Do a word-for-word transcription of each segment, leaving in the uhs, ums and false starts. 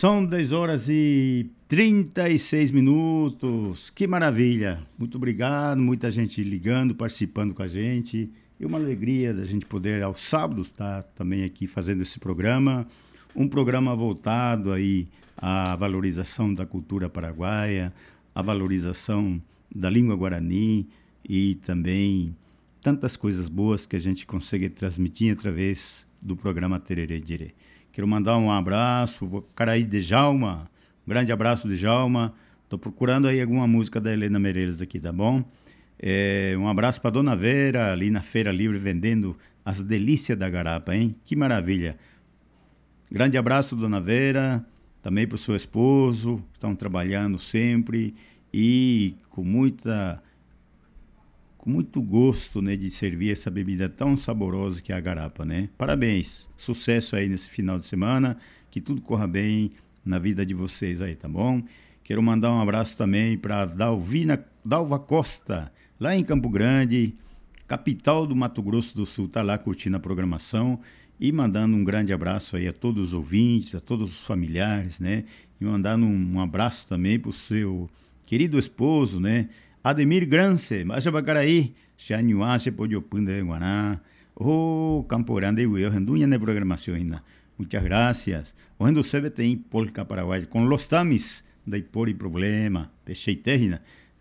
São dez horas e trinta e seis minutos. Que maravilha. Muito obrigado. Muita gente ligando, participando com a gente. E uma alegria da gente poder, aos sábados, estar também aqui fazendo esse programa. Um programa voltado aí à valorização da cultura paraguaia, à valorização da língua guarani e também tantas coisas boas que a gente consegue transmitir através do programa Tererê Dirê. Quero mandar um abraço, vou cara aí de Djalma, um grande abraço de Djalma. Estou procurando aí alguma música da Helena Meirelles aqui, tá bom? É, um abraço para Dona Vera, ali na Feira Livre, vendendo as delícias da garapa, hein? Que maravilha! Grande abraço, Dona Vera, também para o seu esposo, estão trabalhando sempre e com muita... com muito gosto, né, de servir essa bebida tão saborosa que é a garapa, né? Parabéns, sucesso aí nesse final de semana, que tudo corra bem na vida de vocês aí, tá bom? Quero mandar um abraço também para Dalvina, Dalva Costa, lá em Campo Grande, capital do Mato Grosso do Sul, tá lá curtindo a programação e mandando um grande abraço aí a todos os ouvintes, a todos os familiares, né? E mandando um, um abraço também para o seu querido esposo, né? Ademir Grance, Macha Bacaraí, Xanuache, Poyopunda de Guaná, oh, Campo Grande, eu renduña na programação ainda. Muchas gracias. O rendo sebe tem polca paraguaia, com los tamis, da Ipori Problema, Peixeiterina,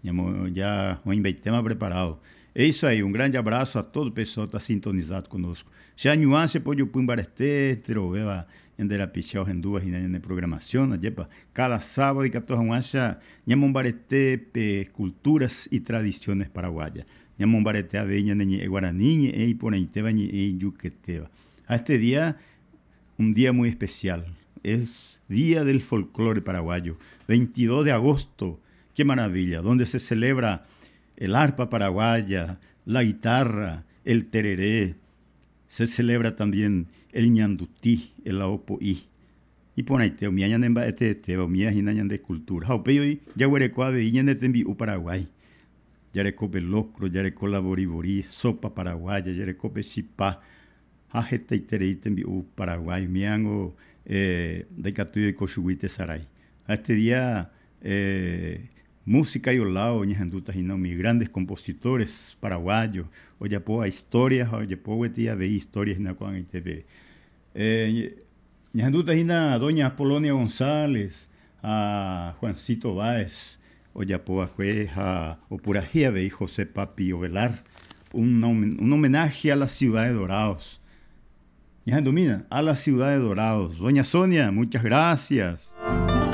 já o embeitema preparado. É isso aí, um grande abraço a todo o pessoal que está sintonizado conosco. Xanuache, Poyopunda Bareste, Troveva, Endera Pichau Renduas na programação, jepa, cada sábado e quatorze Ñamombarete culturas e tradições paraguaias. Ñamombarete aveña ne guaraní e iponeiteba e yuqueteba. A este día, un día muy especial. Es Día del Folclore Paraguayo, veintidós de agosto. Qué maravilla, donde se celebra el arpa paraguaya, la guitarra, el tereré. Se celebra también el ñandutí, el aopoí. Y por ahí te o miañan en baete te o miañan de cultura. Haupeyo y ya huerecoave y ñan de u Paraguay. Yarecope locro, yareco laboriborí, sopa paraguaya, yarecope chipá. Hajeta y terei tembi u Paraguay, miango eh, de catuyo y cochuguite saray. A este día eh, música y olao, ñajandutas y no, mis grandes compositores paraguayos. Oye, po, a historias, oye, po, huetía, ve historias na cuan y te ve. Eh, ñajandutas y na, doña Polonia González, a Juancito Báez, oye, po, a cueja, o purajía, ve, José Papi Ovelar, un, un homenaje a la ciudad de Dorados. Ñajandumina, a la ciudad de Dorados. Doña Sonia, muchas gracias.